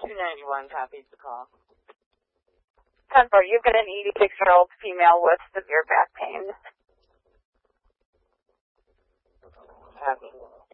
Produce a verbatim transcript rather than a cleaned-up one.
two ninety-one copies the call. ten four, you've got an eighty-six-year-old female with severe back pain. Copy.